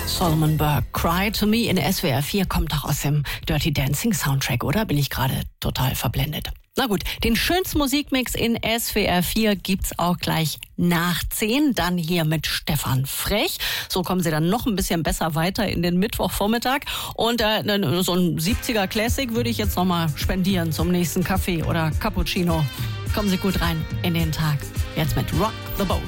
Solomon Burke, Cry to Me in SWR 4 kommt doch aus dem Dirty Dancing Soundtrack, oder? Bin ich gerade total verblendet. Na gut, den schönsten Musikmix in SWR 4 gibt's auch gleich nach 10. Dann hier mit Stefan Frech. So kommen Sie dann noch ein bisschen besser weiter in den Mittwochvormittag. Und so ein 70er Classic würde ich jetzt nochmal spendieren zum nächsten Kaffee oder Cappuccino. Kommen Sie gut rein in den Tag. Jetzt mit Rock the Boat.